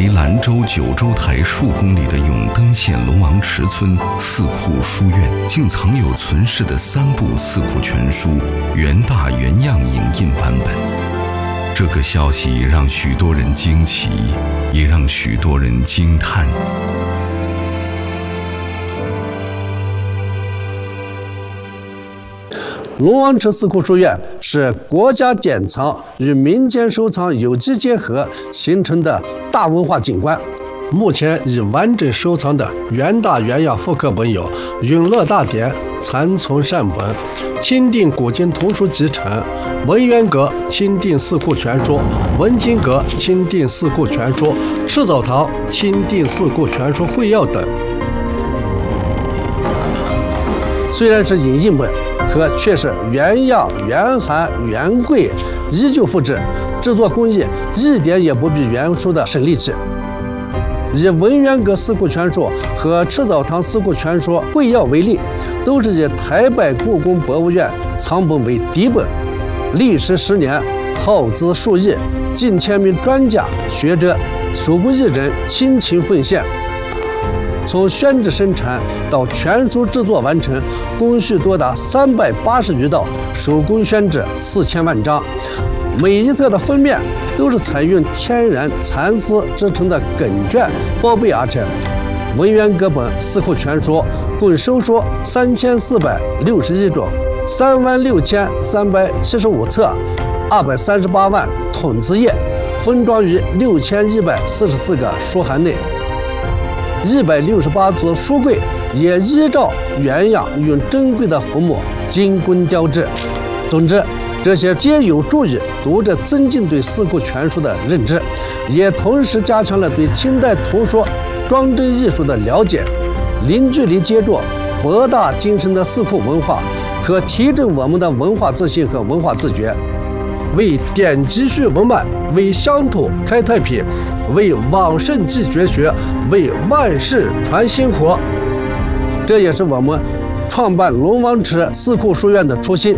离兰州九州台数公里的永登县龙王池村四库书院，竟藏有存世的3部四库全书原大原样影印版本。这个消息让许多人惊奇，也让许多人惊叹。 龙王池四库书院是国家典藏与民间收藏有机结合形成的大文化景观。目前已完整收藏的原大原样复刻本有《永乐大典》残存善本、钦定古今图书集成、文渊阁钦定四库全书、文津阁钦定四库全书、赤藻堂钦定四库全书会要等。虽然是影印本，可却是原样、原函、原柜，依旧复制，制作工艺一点也不比原书的省力气。以文渊阁四库全书和赤藻堂四库全书会要为例，都是以台北故宫博物院藏本为底本，历时10年，耗资数亿，近千名专家学者、手工艺人倾情奉献。从宣制生产到全书制作完成，工序多达380余道，手工宣制4000万张。每一册的封面都是采用天然蚕丝织成的梗卷包被而成。文渊阁本四库全书共收书3461种，36375册，238万统字页，封装于6144个书函内。168组书柜也依照原样用珍贵的红木精工雕制。总之，这些皆有助于读者增进对四库全书的认知，也同时加强了对清代图书装帧艺术的了解。零距离接触博大精深的四库文化，可提振我们的文化自信和文化自觉，为典籍续文脉，为乡土开太平，为往圣继绝学，为万世传薪火。这也是我们创办龙王池四库书院的初心。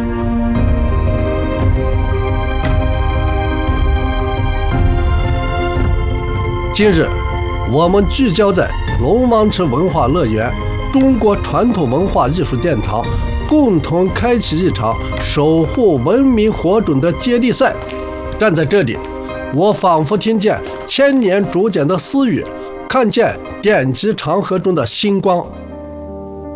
今日，我们聚焦在龙王池文化乐园、中国传统文化艺术殿堂，共同开启一场守护文明火种的接力赛。站在这里，我仿佛听见千年竹简的私语，看见典籍长河中的星光。